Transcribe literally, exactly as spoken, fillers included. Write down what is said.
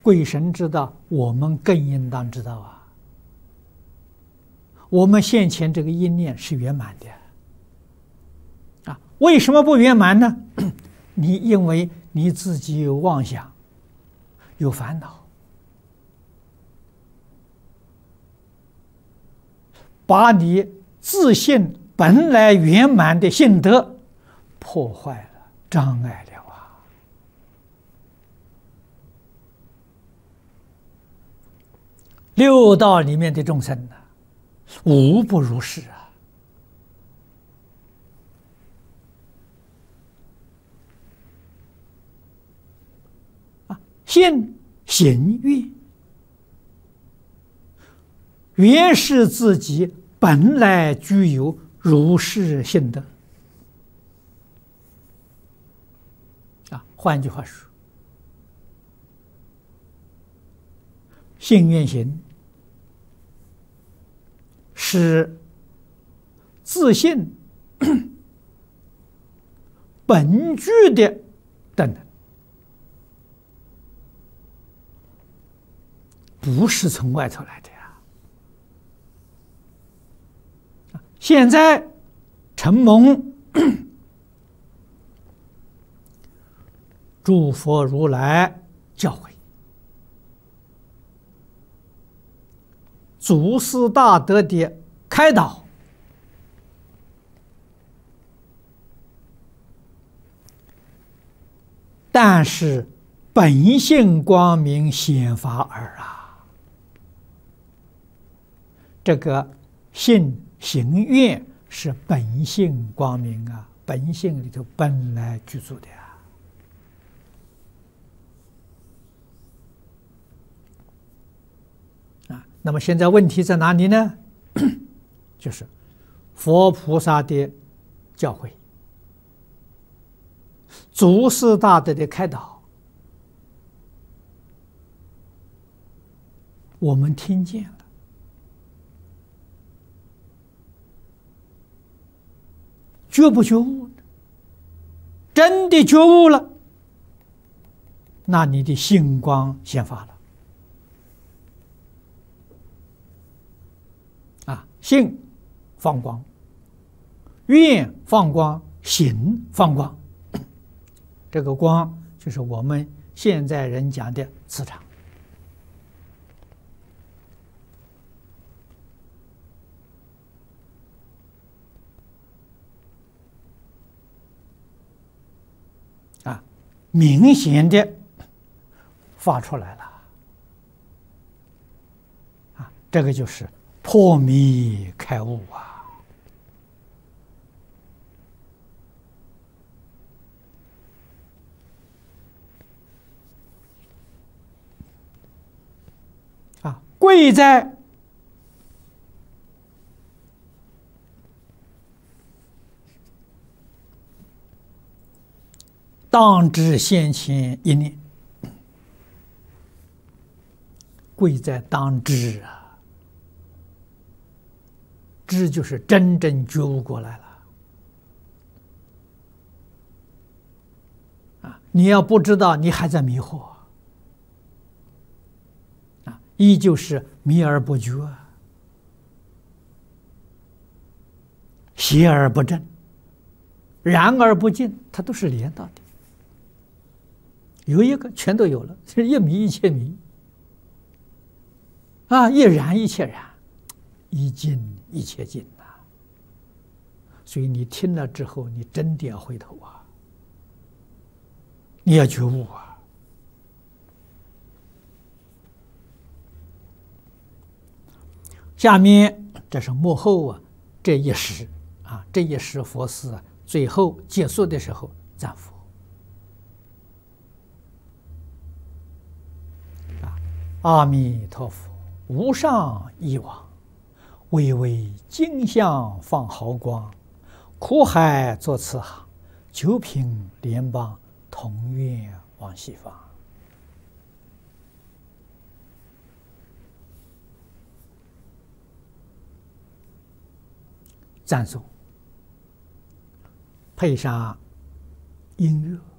鬼神知道，我们更应当知道啊。我们现前这个因念是圆满的啊，为什么不圆满呢？你因为你自己有妄想，有烦恼，把你自信本来圆满的性德破坏了，障碍了啊！六道里面的众生呢，无不如是啊！啊，信行愿，原是自己本来具有如是性德啊。换句话说，信愿行是自信本具的德能，不是从外头来的呀。现在承蒙诸佛如来教诲，祖师大德的开导，但是本性光明显发耳啊！这个信行愿是本性光明啊，本性里头本来具足的啊。啊，那么现在问题在哪里呢？就是佛菩萨的教诲，祖师大德的开导，我们听见了，觉不觉悟呢？真的觉悟了，那你的星光显发了啊！性放光，愿放光，行放光。这个光就是我们现在人讲的磁场。啊，明显的发出来了啊！这个就是破迷开悟啊！啊，贵在当知现前一念，贵在当知啊！知就是真正觉悟过来了啊！你要不知道，你还在迷惑啊，依旧是迷而不觉，邪而不正，然而不净，它都是连到的。有一个全都有了，就是一迷一切迷啊，一然一切然，一净一切净呐。所以你听了之后，你真的要回头啊，你要觉悟啊。下面这是幕后啊，这一时啊，这一时佛事啊，最后结束的时候赞佛。阿弥陀佛，无上一往，巍巍金像放毫光，苦海作慈航，九品莲邦，同愿往西方。赞颂，配上音乐。